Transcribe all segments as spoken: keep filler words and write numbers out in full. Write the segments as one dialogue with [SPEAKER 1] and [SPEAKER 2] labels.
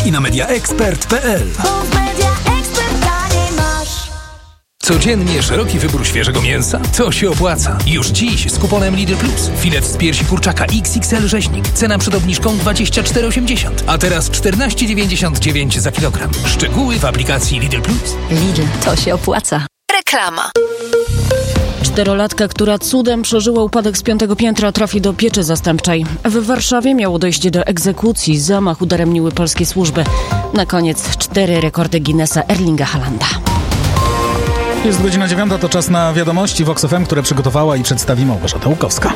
[SPEAKER 1] i na media ekspert kropka p l. Codziennie szeroki wybór świeżego mięsa? To się opłaca. Już dziś z kuponem Lidl Plus. Filet z piersi kurczaka X X L rzeźnik. Cena przed obniżką dwadzieścia cztery osiemdziesiąt, a teraz czternaście dziewięćdziesiąt dziewięć za kilogram. Szczegóły w aplikacji Lidl Plus.
[SPEAKER 2] Lidl, to się opłaca. Reklama.
[SPEAKER 3] Czterolatka, która cudem przeżyła upadek z piątego piętra, trafi do pieczy zastępczej. W Warszawie miało dojść do egzekucji. Zamach udaremniły polskie służby. Na koniec cztery rekordy Guinnessa Erlinga Haalanda.
[SPEAKER 4] Jest godzina dziewiąta, to czas na wiadomości Vox F M, które przygotowała i przedstawi Małgorzata Łukowska.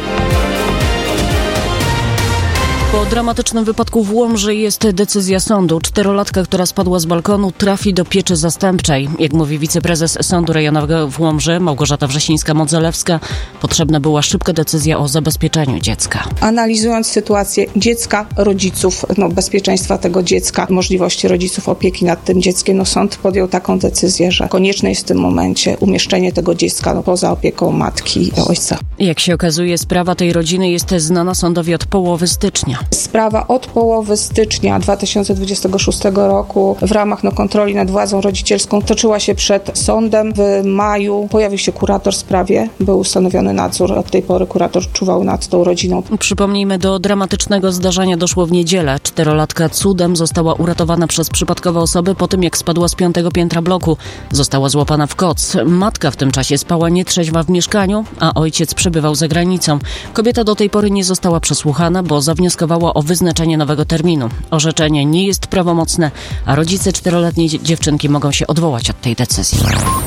[SPEAKER 3] Po dramatycznym wypadku w Łomży jest decyzja sądu. Czterolatka, która spadła z balkonu, trafi do pieczy zastępczej. Jak mówi wiceprezes Sądu Rejonowego w Łomży, Małgorzata Wrzesińska-Modzelewska, potrzebna była szybka decyzja o zabezpieczeniu dziecka.
[SPEAKER 5] Analizując sytuację dziecka, rodziców, no, bezpieczeństwa tego dziecka, możliwości rodziców opieki nad tym dzieckiem, no, sąd podjął taką decyzję, że konieczne jest w tym momencie umieszczenie tego dziecka no, poza opieką matki i ojca.
[SPEAKER 3] Jak się okazuje, sprawa tej rodziny jest znana sądowi od połowy stycznia.
[SPEAKER 5] Sprawa od połowy stycznia dwa tysiące dwudziestego szóstego roku w ramach no, kontroli nad władzą rodzicielską toczyła się przed sądem. W maju pojawił się kurator w sprawie, był ustanowiony nadzór. Od tej pory kurator czuwał nad tą rodziną.
[SPEAKER 3] Przypomnijmy, do dramatycznego zdarzenia doszło w niedzielę. Czterolatka cudem została uratowana przez przypadkowe osoby po tym, jak spadła z piątego piętra bloku. Została złapana w koc. Matka w tym czasie spała nietrzeźwa w mieszkaniu, a ojciec przebywał za granicą. Kobieta do tej pory nie została przesłuchana, bo zawnioskowała o wyznaczenie nowego terminu. Orzeczenie nie jest prawomocne, a rodzice czteroletniej dziewczynki mogą się odwołać od tej decyzji.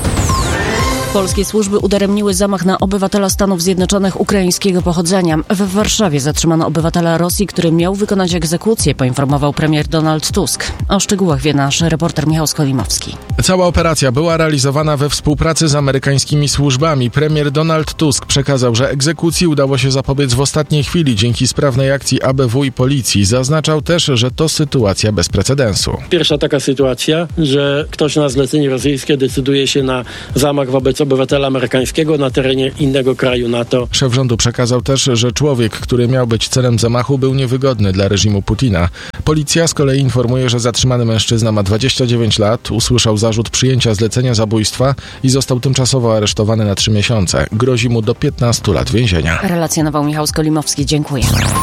[SPEAKER 3] Polskie służby udaremniły zamach na obywatela Stanów Zjednoczonych ukraińskiego pochodzenia. W Warszawie zatrzymano obywatela Rosji, który miał wykonać egzekucję, poinformował premier Donald Tusk. O szczegółach wie nasz reporter Michał Skolimowski.
[SPEAKER 6] Cała operacja była realizowana we współpracy z amerykańskimi służbami. Premier Donald Tusk przekazał, że egzekucji udało się zapobiec w ostatniej chwili dzięki sprawnej akcji A B W i policji. Zaznaczał też, że to sytuacja bez precedensu.
[SPEAKER 7] Pierwsza taka sytuacja, że ktoś na zlecenie rosyjskie decyduje się na zamach wobec obywatela amerykańskiego na terenie innego kraju NATO.
[SPEAKER 6] Szef rządu przekazał też, że człowiek, który miał być celem zamachu, był niewygodny dla reżimu Putina. Policja z kolei informuje, że zatrzymany mężczyzna ma dwadzieścia dziewięć lat, usłyszał zarzut przyjęcia zlecenia zabójstwa i został tymczasowo aresztowany na trzy miesiące. Grozi mu do piętnastu lat więzienia.
[SPEAKER 3] Relacjonował Michał Skolimowski. Dziękuję.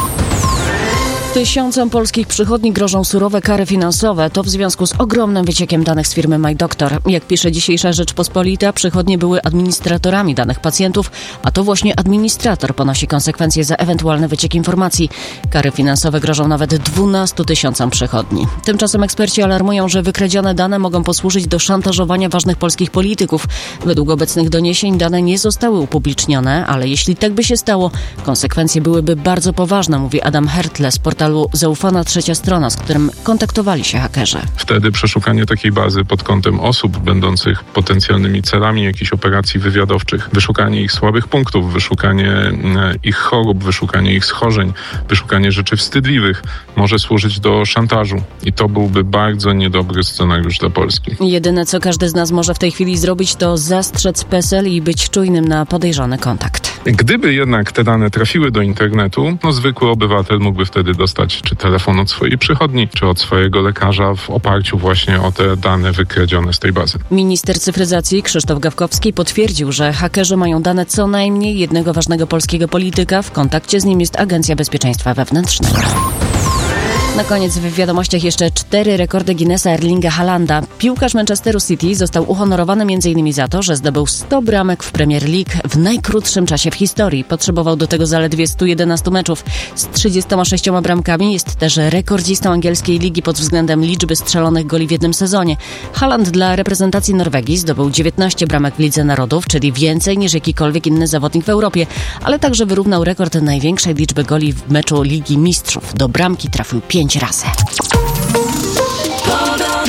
[SPEAKER 3] Tysiącom polskich przychodni grożą surowe kary finansowe. To w związku z ogromnym wyciekiem danych z firmy MyDoctor. Jak pisze dzisiejsza Rzeczpospolita, przychodnie były administratorami danych pacjentów, a to właśnie administrator ponosi konsekwencje za ewentualny wyciek informacji. Kary finansowe grożą nawet dwunastu tysiącom przychodni. Tymczasem eksperci alarmują, że wykradzione dane mogą posłużyć do szantażowania ważnych polskich polityków. Według obecnych doniesień dane nie zostały upublicznione, ale jeśli tak by się stało, konsekwencje byłyby bardzo poważne, mówi Adam Hertle z portalu Zaufana Trzecia Strona, z którym kontaktowali się hakerzy.
[SPEAKER 8] Wtedy przeszukanie takiej bazy pod kątem osób będących potencjalnymi celami jakichś operacji wywiadowczych, wyszukanie ich słabych punktów, wyszukanie ich chorób, wyszukanie ich schorzeń, wyszukanie rzeczy wstydliwych może służyć do szantażu. I to byłby bardzo niedobry scenariusz dla Polski.
[SPEAKER 3] Jedyne, co każdy z nas może w tej chwili zrobić, to zastrzec PESEL i być czujnym na podejrzany kontakt.
[SPEAKER 8] Gdyby jednak te dane trafiły do internetu, no zwykły obywatel mógłby wtedy dostać czy telefon od swojej przychodni, czy od swojego lekarza w oparciu właśnie o te dane wykradzione z tej bazy.
[SPEAKER 3] Minister cyfryzacji Krzysztof Gawkowski potwierdził, że hakerzy mają dane co najmniej jednego ważnego polskiego polityka. W kontakcie z nim jest Agencja Bezpieczeństwa Wewnętrznego. Na koniec w wiadomościach jeszcze cztery rekordy Guinnessa Erlinga Haalanda. Piłkarz Manchesteru City został uhonorowany m.in. za to, że zdobył sto bramek w Premier League w najkrótszym czasie w historii. Potrzebował do tego zaledwie stu jedenastu meczów. Z trzydziestoma sześcioma bramkami jest też rekordzistą angielskiej ligi pod względem liczby strzelonych goli w jednym sezonie. Haaland dla reprezentacji Norwegii zdobył dziewiętnaście bramek w Lidze Narodów, czyli więcej niż jakikolwiek inny zawodnik w Europie, ale także wyrównał rekord największej liczby goli w meczu Ligi Mistrzów. Do bramki trafił pięć razy.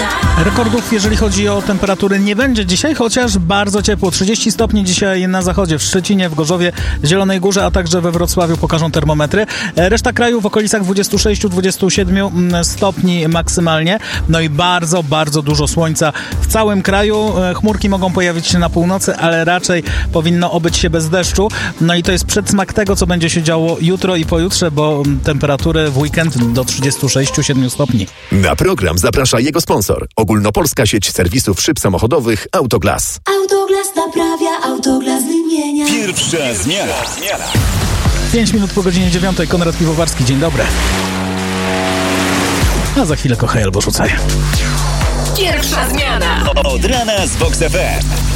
[SPEAKER 4] Rekordów, jeżeli chodzi o temperatury, nie będzie dzisiaj, chociaż bardzo ciepło. trzydzieści stopni dzisiaj na zachodzie, w Szczecinie, w Gorzowie, Zielonej Górze, a także we Wrocławiu pokażą termometry. Reszta kraju w okolicach dwadzieścia sześć do dwudziestu siedmiu stopni maksymalnie. No i bardzo, bardzo dużo słońca w całym kraju. Chmurki mogą pojawić się na północy, ale raczej powinno obyć się bez deszczu. No i to jest przedsmak tego, co będzie się działo jutro i pojutrze, bo temperatury w weekend do trzydziestu sześciu do siedmiu stopni.
[SPEAKER 9] Na program zaprasza jego sponsor. Ogólnopolska sieć serwisów szyb samochodowych Autoglas.
[SPEAKER 10] Autoglas naprawia, Autoglas wymienia.
[SPEAKER 11] Pierwsza zmiana.
[SPEAKER 4] pięć minut po godzinie dziewiątej. Konrad Piwowarski, dzień dobry. A za chwilę kochaj albo rzucaj.
[SPEAKER 2] Pierwsza zmiana.
[SPEAKER 11] Od rana z Vox F M.